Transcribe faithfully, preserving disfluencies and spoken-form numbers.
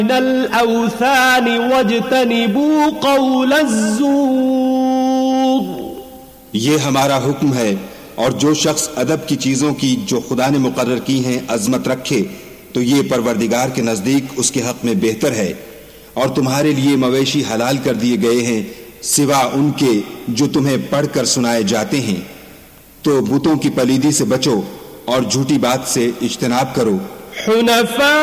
मिनल औसानी वज्तनिबू कौल अज़्ज़ूर। ये हमारा हुक्म है, और जो शख्स अदब की चीजों की जो खुदा ने मुकर्रर की हैं अजमत रखे, तो ये परवरदिगार के नजदीक उसके हक में बेहतर है। और तुम्हारे लिए मवेशी हलाल कर दिए गए हैं सिवा उनके जो तुम्हें पढ़कर सुनाए जाते हैं। तो बुतों की पलीदी से बचो और झूठी बात से इज्तनाब करो।